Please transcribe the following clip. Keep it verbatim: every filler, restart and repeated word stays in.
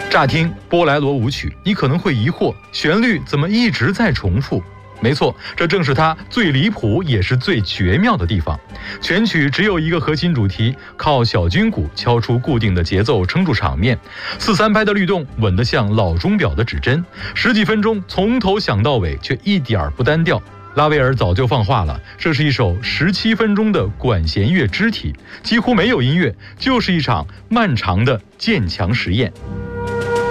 乍听波莱罗舞曲，你可能会疑惑，旋律怎么一直在重复？没错，这正是它最离谱也是最绝妙的地方。全曲只有一个核心主题，靠小军鼓敲出固定的节奏撑住场面，四三拍的律动稳得像老钟表的指针，十几分钟从头想到尾，却一点儿不单调。拉威尔早就放话了，这是一首十七分钟的管弦乐肢体，几乎没有音乐，就是一场漫长的渐强实验。